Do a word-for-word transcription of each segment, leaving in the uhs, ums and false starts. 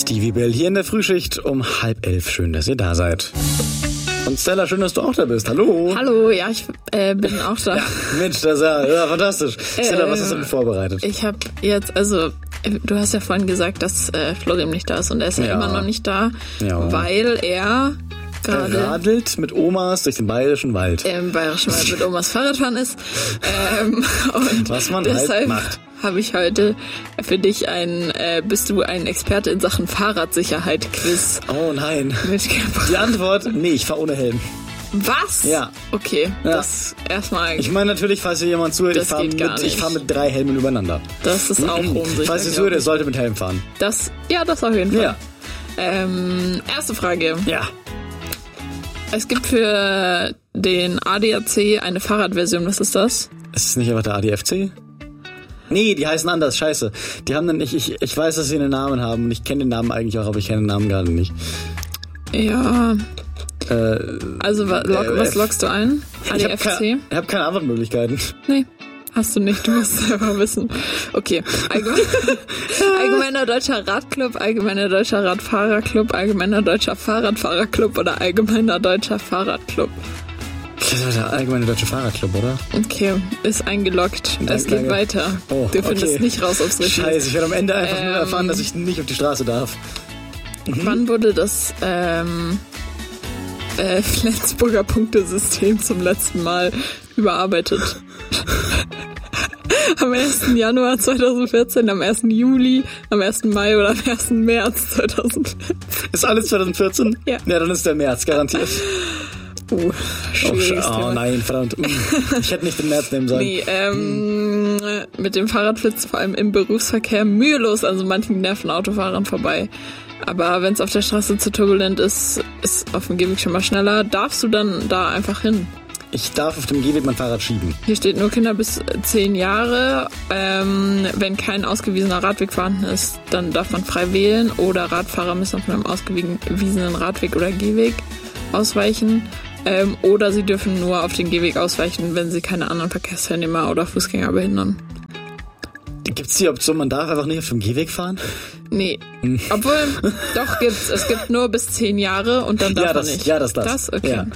Stevie Bell hier in der Frühschicht um halb elf. Schön, dass ihr da seid. Und Stella, schön, dass du auch da bist. Hallo. Hallo, ja, ich äh, bin auch da. Ja, Mensch, das ist ja, ja fantastisch. Äh, Stella, was hast du denn vorbereitet? Ich habe jetzt, also, du hast ja vorhin gesagt, dass äh, Florim nicht da ist und er ist ja, ja immer noch nicht da, ja. weil er gerade... Er radelt mit Omas durch den Bayerischen Wald. Im Bayerischen Wald mit Omas Fahrradfahren ist. Ähm, und was man deshalb halt macht. Habe ich heute für dich ein, äh, bist du ein Experte in Sachen Fahrradsicherheit-Quiz? Oh nein. Die Antwort, nee, ich fahre ohne Helm. Was? Ja. Okay, ja. das erstmal... Ich meine natürlich, falls hier jemand zuhört, ich fahre mit, fahr mit drei Helmen übereinander. Das ist auch unsicher. Falls ihr zuhört, ihr solltet mit Helm fahren. Das, ja, das auf jeden Fall. Ja. Ähm, erste Frage. Ja. Es gibt für den A D A C eine Fahrradversion, was ist das? Ist es nicht einfach der A D F C? Nee, die heißen anders, scheiße. Die haben dann nicht, ich, ich weiß, dass sie einen Namen haben und ich kenne den Namen eigentlich auch, aber ich kenne den Namen gerade nicht. Ja. Äh, also, was, log, äh, was loggst du ein? A D F C? Ich habe keine, hab keine Antwortmöglichkeiten. Nee, hast du nicht, du musst es selber wissen. Okay. Allgemein, Allgemeiner Deutscher Radclub, Allgemeiner Deutscher Radfahrerclub, Allgemeiner Deutscher Fahrradfahrerclub oder Allgemeiner Deutscher Fahrradclub? Das war der Allgemeine Deutsche Fahrradclub, oder? Okay, ist eingeloggt. Danke, es geht danke. weiter. Oh, du findest okay. nicht raus, ob es richtig ist. Scheiße, ich werde am Ende einfach ähm, nur erfahren, dass ich nicht auf die Straße darf. Mhm. Wann wurde das ähm, äh, Flensburger Punktesystem zum letzten Mal überarbeitet? Am ersten Januar zweitausendvierzehn, am ersten Juli, am ersten Mai oder am ersten März zweitausendvierzehn? Ist alles zweitausendvierzehn? Ja. Ja, dann ist der März, garantiert. Oh, schwieriges oh, Thema. oh nein, verdammt. Ich hätte nicht den März nehmen sollen. Nee, ähm, hm. mit dem Fahrrad flitzt vor allem im Berufsverkehr mühelos an so manchen Nervenautofahrern vorbei. Aber wenn es auf der Straße zu turbulent ist, ist auf dem Gehweg schon mal schneller. Darfst du dann da einfach hin? Ich darf auf dem Gehweg mein Fahrrad schieben. Hier steht nur Kinder bis zehn Jahre. Ähm, wenn kein ausgewiesener Radweg vorhanden ist, dann darf man frei wählen. Oder Radfahrer müssen auf einem ausgewiesenen Radweg oder Gehweg ausweichen. Ähm, oder sie dürfen nur auf den Gehweg ausweichen, wenn sie keine anderen Verkehrsteilnehmer oder Fußgänger behindern. Gibt's die Option, man darf einfach nicht auf dem Gehweg fahren? Nee. Hm. Obwohl, doch gibt's. Es gibt nur bis zehn Jahre und dann darf ja, man das, nicht. Ja, das darf. Das? Okay. Ja.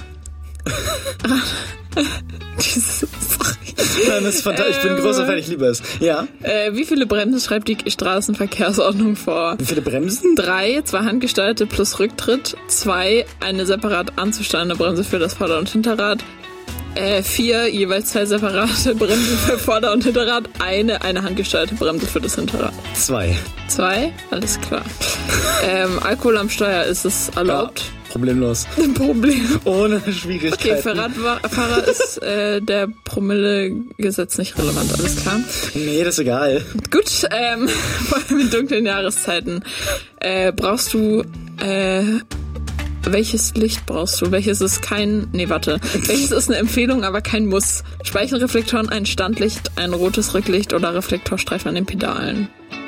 Dieses, sorry. Nein, das ist fantastisch. Ich bin ein großer Fan, ich liebe es. Ja. Äh, wie viele Bremsen schreibt die Straßenverkehrsordnung vor? Wie viele Bremsen? Drei, zwei handgesteuerte plus Rücktritt. Zwei, eine separat anzusteuernde Bremse für das Vorder- und Hinterrad. Äh, vier, jeweils zwei separate Bremsen für Vorder- und Hinterrad. Eine, eine handgesteuerte Bremse für das Hinterrad. Zwei. Zwei? Alles klar. ähm, Alkohol am Steuer, ist es erlaubt? Ja. Problemlos. Problem. Ohne Schwierigkeiten. Okay, für Radfahrer ist äh, der Promille-Gesetz nicht relevant, alles klar? Nee, das ist egal. Gut, ähm, vor allem in dunklen Jahreszeiten. Äh, brauchst du, äh, welches Licht brauchst du? Welches ist kein, nee, warte. Welches ist eine Empfehlung, aber kein Muss? Speichenreflektoren, ein Standlicht, ein rotes Rücklicht oder Reflektorstreifen an den Pedalen?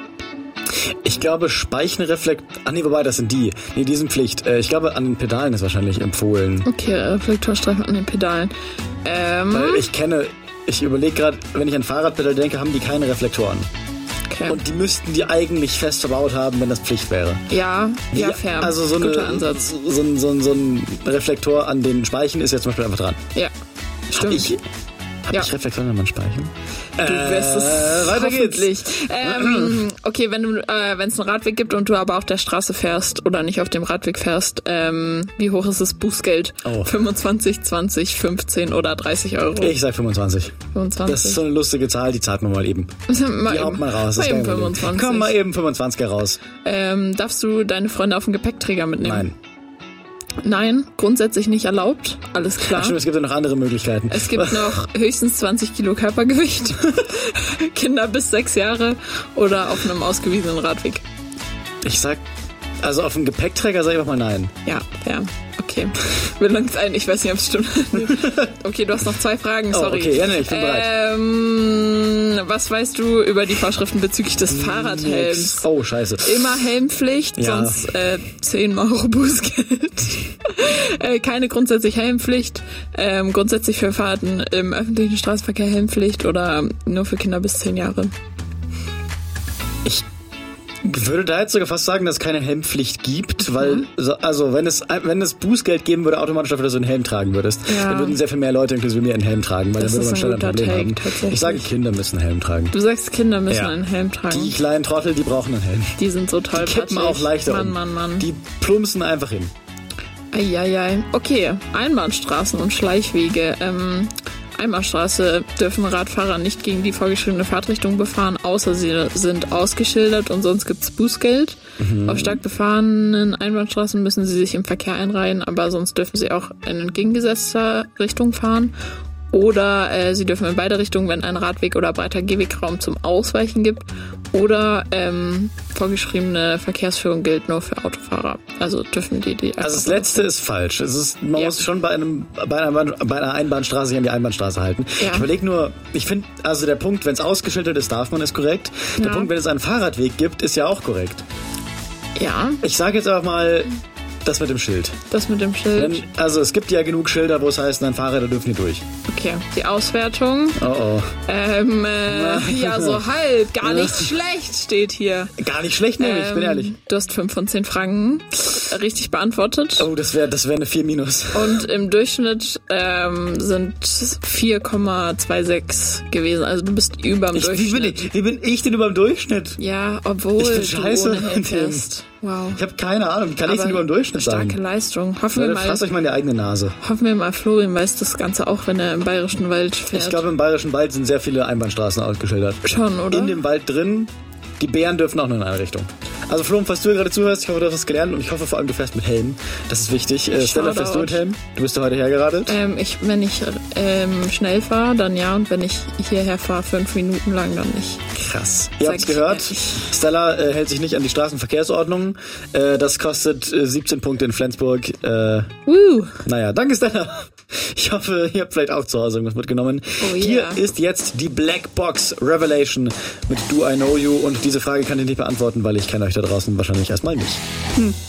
Ich glaube, Speichenreflekt... Ach nee, wobei, das sind die. Nee, die sind Pflicht. Äh, ich glaube, an den Pedalen ist wahrscheinlich empfohlen. Okay, Reflektorstreifen an den Pedalen. Ähm... Weil ich kenne... Ich überlege gerade, wenn ich an Fahrradpedal denke, haben die keine Reflektoren. Okay. Und die müssten die eigentlich fest verbaut haben, wenn das Pflicht wäre. Ja, ja, ja fair. Also so, Guter eine, Ansatz. So, so, ein, so, ein, so ein Reflektor an den Speichen ist ja zum Beispiel einfach dran. Ja, stimmt. Hab ich, hab ja. ich Reflektoren an meinen Speichen? Du wirst es äh, weiter hoffentlich. Ähm, okay, wenn du, äh, wenn es einen Radweg gibt und du aber auf der Straße fährst oder nicht auf dem Radweg fährst, ähm, wie hoch ist das Bußgeld? Oh. fünfundzwanzig, zwanzig, fünfzehn oder dreißig Euro? Ich sag fünfundzwanzig. fünfundzwanzig. Das ist so eine lustige Zahl, die zahlt man mal eben. mal die haut mal raus. Mal Das eben kann fünfundzwanzig. Komm, mal eben fünfundzwanziger raus. Ähm, darfst du deine Freunde auf den Gepäckträger mitnehmen? Nein. Nein, grundsätzlich nicht erlaubt. Alles klar. Ach stimmt, es gibt ja noch andere Möglichkeiten. Es gibt noch höchstens zwanzig Kilo Körpergewicht. Kinder bis sechs Jahre oder auf einem ausgewiesenen Radweg. Ich sag, also auf dem Gepäckträger sag ich auch mal nein. Ja, ja. Okay. Mir langt's ein, ich weiß nicht, ob es stimmt. Okay, du hast noch zwei Fragen, sorry. Oh, okay, ja, nee, ich bin bereit. Ähm, was weißt du über die Vorschriften bezüglich des Fahrradhelms? Oh, scheiße. Immer Helmpflicht, ja. sonst äh, zehn Euro Bußgeld. äh, keine grundsätzlich Helmpflicht. Ähm, grundsätzlich für Fahrten im öffentlichen Straßenverkehr Helmpflicht oder nur für Kinder bis zehn Jahre. Ich Ich würde da jetzt sogar fast sagen, dass es keine Helmpflicht gibt, weil, so, also wenn es wenn es Bußgeld geben würde, automatisch dafür, dass du einen Helm tragen würdest, Ja. dann würden sehr viel mehr Leute inklusive mir einen Helm tragen, weil Das dann würde man ist schnell ein ein guter Problem Take, haben. tatsächlich. Ich sage, Kinder müssen einen Helm tragen. Du sagst, Kinder müssen Ja. einen Helm tragen. Die kleinen Trottel, die brauchen einen Helm. Die sind so toll. Die kippen auch leichter Mann, um. Mann, Mann. Die plumpsen einfach hin. Eieiei. Okay, Einbahnstraßen und Schleichwege. Ähm, Einbahnstraße dürfen Radfahrer nicht gegen die vorgeschriebene Fahrtrichtung befahren, außer sie sind ausgeschildert und sonst gibt's Bußgeld. Mhm. Auf stark befahrenen Einbahnstraßen müssen sie sich im Verkehr einreihen, aber sonst dürfen sie auch in entgegengesetzter Richtung fahren. Oder äh, sie dürfen in beide Richtungen, wenn ein Radweg oder breiter Gehwegraum zum Ausweichen gibt. Oder ähm, vorgeschriebene Verkehrsführung gilt nur für Autofahrer. Also dürfen die die... Also das Letzte ist falsch. Es ist, man Ja. muss schon bei, einem, bei, einer, bei einer Einbahnstraße sich an die Einbahnstraße halten. Ja. Ich überlege nur, ich finde, also der Punkt, wenn es ausgeschildert ist, darf man, ist korrekt. Der Ja. Punkt, wenn es einen Fahrradweg gibt, ist ja auch korrekt. Ja, Ich sage jetzt einfach mal, das mit dem Schild. das mit dem Schild. Wenn, also es gibt ja genug Schilder, wo es heißt, nein, Fahrräder dürfen hier durch. Okay, die Auswertung. Oh oh. Ähm, äh, ja, so halb. Gar nicht schlecht steht hier. Gar nicht schlecht, nämlich, ich bin Ähm, ehrlich. Du hast fünf von zehn Fragen richtig beantwortet. Oh, das wäre das wär eine vier minus. Und im Durchschnitt ähm, sind vier Komma sechsundzwanzig gewesen. Also du bist über dem Ich, wie, bin Durchschnitt. ich, wie bin ich denn über dem Durchschnitt? Ja, obwohl Ich bin du scheiße ohne Helm mit dem. fährst. Wow. Ich habe keine Ahnung. Wie kann ich denn über dem Durchschnitt starke sagen? Leistung. Hoffen wir, Leute, mal, fasst euch mal in die eigene Nase. hoffen wir mal, Florian weiß das Ganze auch, wenn er im Bayerischen Wald fährt. Ich glaube, im Bayerischen Wald sind sehr viele Einbahnstraßen ausgeschildert. Schon, oder? In dem Wald drin, die Bären dürfen auch nur in eine Richtung. Also Flo, falls du hier gerade zuhörst, ich hoffe, du hast was gelernt und ich hoffe vor allem, du fährst mit Helm. Das ist wichtig. Äh, Stella, Shoutout. fährst du mit Helm? Du bist ja heute hergeradelt. Ähm, ich, wenn ich ähm, schnell fahre, dann ja. Und wenn ich hierher fahre, fünf Minuten lang, dann nicht. Krass. Ihr Sag habt's ich gehört. ehrlich. Stella äh, hält sich nicht an die Straßenverkehrsordnung. Äh, das kostet äh, siebzehn Punkte in Flensburg. Äh, Woo! naja, danke Stella. Ich hoffe, ihr habt vielleicht auch zu Hause irgendwas mitgenommen. Oh, Hier yeah. ist jetzt die Black Box Revelation mit Do I Know You. Und diese Frage kann ich nicht beantworten, weil ich kenne euch da draußen wahrscheinlich erstmal nicht.